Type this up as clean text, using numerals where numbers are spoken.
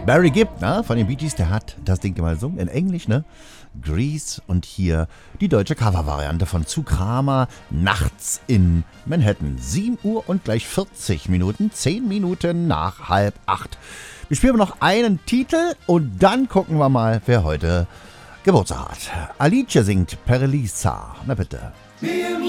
Barry Gibb, ne, von den Bee Gees, der hat das Ding mal gesungen, in Englisch, ne? Grease und hier die deutsche Covervariante von Zu Kramer, Nachts in Manhattan. 7 Uhr und gleich 40 Minuten, 10 Minuten nach 7:30. Wir spielen noch einen Titel und dann gucken wir mal, wer heute Geburtstag hat. Alice singt Perelisa, na bitte.